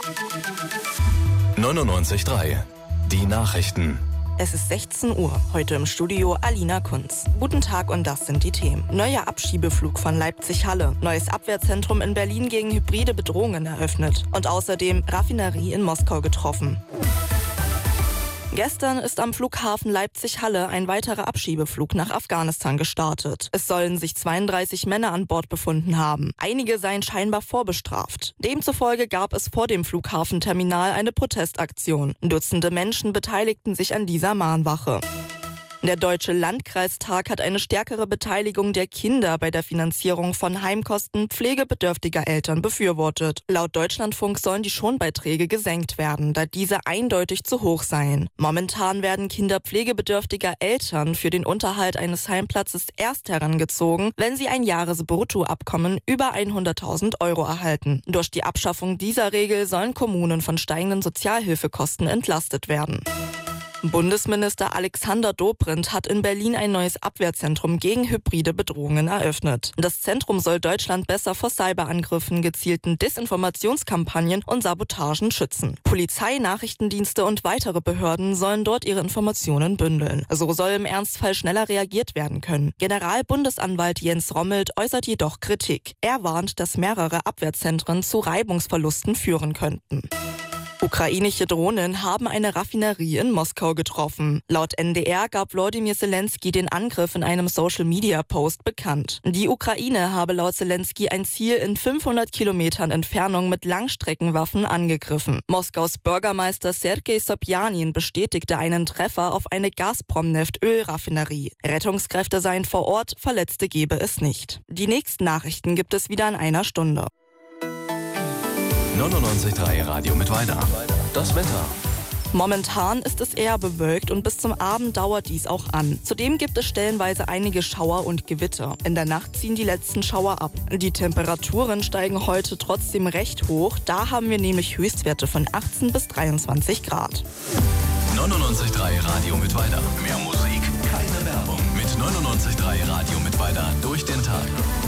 99.3 Die Nachrichten. Es ist 16 Uhr, heute im Studio Alina Kunz. Guten Tag und das sind die Themen. Neuer Abschiebeflug von Leipzig-Halle, neues Abwehrzentrum in Berlin gegen hybride Bedrohungen eröffnet und außerdem Raffinerie in Moskau getroffen. Gestern ist am Flughafen Leipzig-Halle ein weiterer Abschiebeflug nach Afghanistan gestartet. Es sollen sich 32 Männer an Bord befunden haben. Einige seien scheinbar vorbestraft. Demzufolge gab es vor dem Flughafenterminal eine Protestaktion. Dutzende Menschen beteiligten sich an dieser Mahnwache. Der Deutsche Landkreistag hat eine stärkere Beteiligung der Kinder bei der Finanzierung von Heimkosten pflegebedürftiger Eltern befürwortet. Laut Deutschlandfunk sollen die Schonbeiträge gesenkt werden, da diese eindeutig zu hoch seien. Momentan werden Kinder pflegebedürftiger Eltern für den Unterhalt eines Heimplatzes erst herangezogen, wenn sie ein Jahresbruttoabkommen über 100.000 Euro erhalten. Durch die Abschaffung dieser Regel sollen Kommunen von steigenden Sozialhilfekosten entlastet werden. Bundesminister Alexander Dobrindt hat in Berlin ein neues Abwehrzentrum gegen hybride Bedrohungen eröffnet. Das Zentrum soll Deutschland besser vor Cyberangriffen, gezielten Desinformationskampagnen und Sabotagen schützen. Polizei, Nachrichtendienste und weitere Behörden sollen dort ihre Informationen bündeln. So soll im Ernstfall schneller reagiert werden können. Generalbundesanwalt Jens Rommelt äußert jedoch Kritik. Er warnt, dass mehrere Abwehrzentren zu Reibungsverlusten führen könnten. Ukrainische Drohnen haben eine Raffinerie in Moskau getroffen. Laut NDR gab Wladimir Zelensky den Angriff in einem Social-Media-Post bekannt. Die Ukraine habe laut Zelensky ein Ziel in 500 Kilometern Entfernung mit Langstreckenwaffen angegriffen. Moskaus Bürgermeister Sergei Sobjanin bestätigte einen Treffer auf eine Gazprom-Neft-Ölraffinerie. Rettungskräfte seien vor Ort, Verletzte gebe es nicht. Die nächsten Nachrichten gibt es wieder in einer Stunde. 99.3 Radio Mittweida. Das Wetter. Momentan ist es eher bewölkt und bis zum Abend dauert dies auch an. Zudem gibt es stellenweise einige Schauer und Gewitter. In der Nacht ziehen die letzten Schauer ab. Die Temperaturen steigen heute trotzdem recht hoch. Da haben wir nämlich Höchstwerte von 18 bis 23 Grad. 99.3 Radio Mittweida. Mehr Musik, keine Werbung. Mit 99.3 Radio Mittweida durch den Tag.